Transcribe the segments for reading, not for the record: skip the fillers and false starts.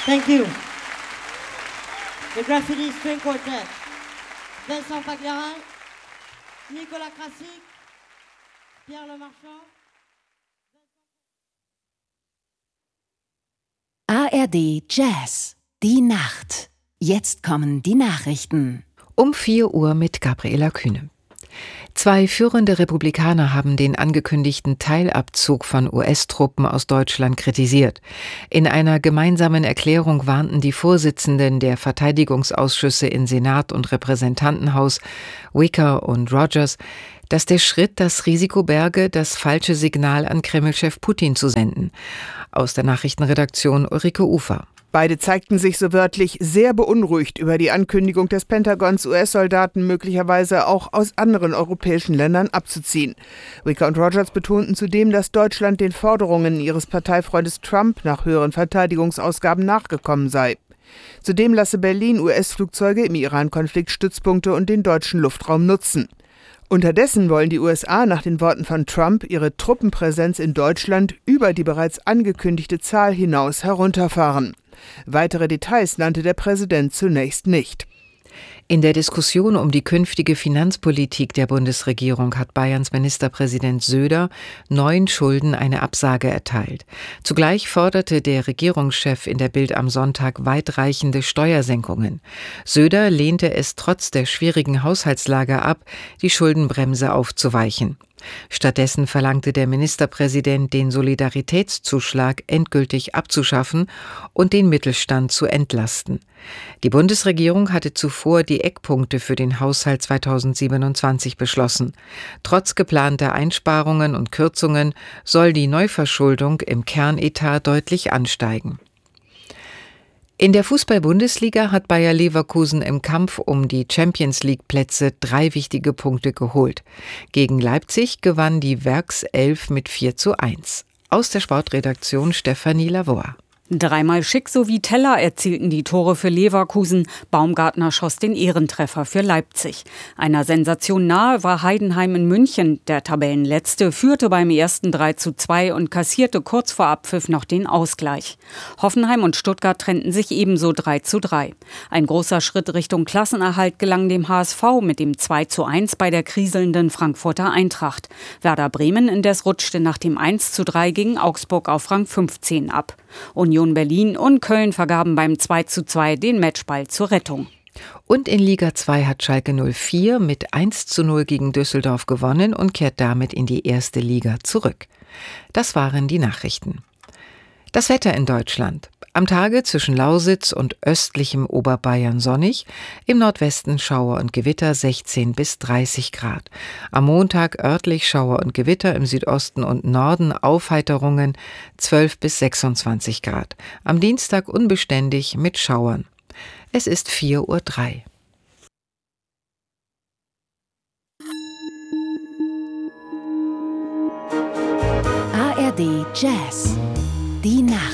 Thank you. The Graffiti String Quartet. Vincent Paglarin, Nicolas Krasik, Pierre Lemarchand. ARD Jazz, die Nacht. Jetzt kommen die Nachrichten. Um 4 Uhr mit Gabriela Kühne. 2 führende Republikaner haben den angekündigten Teilabzug von US-Truppen aus Deutschland kritisiert. In einer gemeinsamen Erklärung warnten die Vorsitzenden der Verteidigungsausschüsse in Senat und Repräsentantenhaus, Wicker und Rogers, dass der Schritt das Risiko berge, das falsche Signal an Kreml-Chef Putin zu senden. Aus der Nachrichtenredaktion Ulrike Ufer. Beide zeigten sich so wörtlich sehr beunruhigt über die Ankündigung des Pentagons, US-Soldaten möglicherweise auch aus anderen europäischen Ländern abzuziehen. Wicker und Rogers betonten zudem, dass Deutschland den Forderungen ihres Parteifreundes Trump nach höheren Verteidigungsausgaben nachgekommen sei. Zudem lasse Berlin US-Flugzeuge im Iran-Konflikt Stützpunkte und den deutschen Luftraum nutzen. Unterdessen wollen die USA nach den Worten von Trump ihre Truppenpräsenz in Deutschland über die bereits angekündigte Zahl hinaus herunterfahren. Weitere Details nannte der Präsident zunächst nicht. In der Diskussion um die künftige Finanzpolitik der Bundesregierung hat Bayerns Ministerpräsident Söder neuen Schulden eine Absage erteilt. Zugleich forderte der Regierungschef in der Bild am Sonntag weitreichende Steuersenkungen. Söder lehnte es trotz der schwierigen Haushaltslage ab, die Schuldenbremse aufzuweichen. Stattdessen verlangte der Ministerpräsident, den Solidaritätszuschlag endgültig abzuschaffen und den Mittelstand zu entlasten. Die Bundesregierung hatte zuvor die Eckpunkte für den Haushalt 2027 beschlossen. Trotz geplanter Einsparungen und Kürzungen soll die Neuverschuldung im Kernetat deutlich ansteigen. In der Fußball-Bundesliga hat Bayer Leverkusen im Kampf um die Champions-League-Plätze 3 wichtige Punkte geholt. Gegen Leipzig gewann die Werkself mit 4:1. Aus der Sportredaktion Stefanie Lavor. Dreimal Schick sowie Teller erzielten die Tore für Leverkusen. Baumgartner schoss den Ehrentreffer für Leipzig. Einer Sensation nahe war Heidenheim in München. Der Tabellenletzte führte beim ersten 3:2 und kassierte kurz vor Abpfiff noch den Ausgleich. Hoffenheim und Stuttgart trennten sich ebenso 3:3. Ein großer Schritt Richtung Klassenerhalt gelang dem HSV mit dem 2:1 bei der kriselnden Frankfurter Eintracht. Werder Bremen indes rutschte nach dem 1:3 gegen Augsburg auf Rang 15 ab. Union Berlin und Köln vergaben beim 2:2 den Matchball zur Rettung. Und in Liga 2 hat Schalke 04 mit 1:0 gegen Düsseldorf gewonnen und kehrt damit in die erste Liga zurück. Das waren die Nachrichten. Das Wetter in Deutschland. Am Tage zwischen Lausitz und östlichem Oberbayern sonnig, im Nordwesten Schauer und Gewitter 16 bis 30 Grad. Am Montag örtlich Schauer und Gewitter, im Südosten und Norden Aufheiterungen 12 bis 26 Grad. Am Dienstag unbeständig mit Schauern. Es ist 4:03 Uhr. ARD Jazz, die Nacht.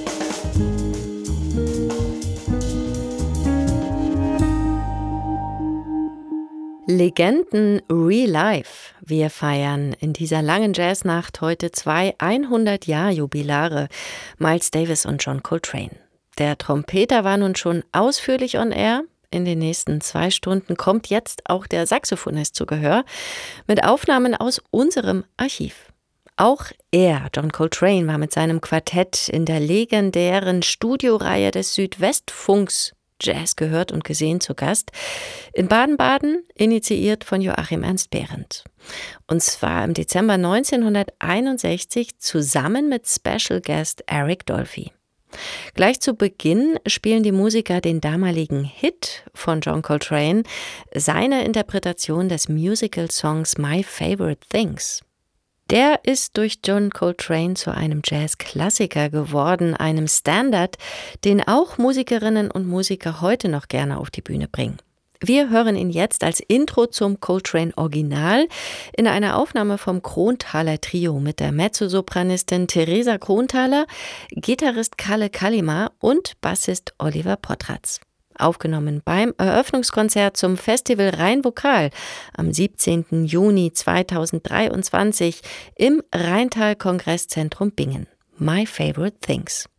Legenden Real Life. Wir feiern in dieser langen Jazznacht heute 2 100-Jahr-Jubilare, Miles Davis und John Coltrane. Der Trompeter war nun schon ausführlich on air. In den nächsten 2 Stunden kommt jetzt auch der Saxophonist zu Gehör mit Aufnahmen aus unserem Archiv. Auch er, John Coltrane, war mit seinem Quartett in der legendären Studioreihe des Südwestfunks Jazz gehört und gesehen zu Gast in Baden-Baden, initiiert von Joachim Ernst Behrendt. Und zwar im Dezember 1961 zusammen mit Special Guest Eric Dolphy. Gleich zu Beginn spielen die Musiker den damaligen Hit von John Coltrane, seine Interpretation des Musical-Songs My Favorite Things. Der ist durch John Coltrane zu einem Jazz-Klassiker geworden, einem Standard, den auch Musikerinnen und Musiker heute noch gerne auf die Bühne bringen. Wir hören ihn jetzt als Intro zum Coltrane-Original in einer Aufnahme vom Kronthaler Trio mit der Mezzosopranistin Theresa Kronthaler, Gitarrist Kalle Kalima und Bassist Oliver Potratz. Aufgenommen beim Eröffnungskonzert zum Festival Rhein-Vokal am 17. Juni 2023 im Rheintal-Kongresszentrum Bingen. My Favorite Things.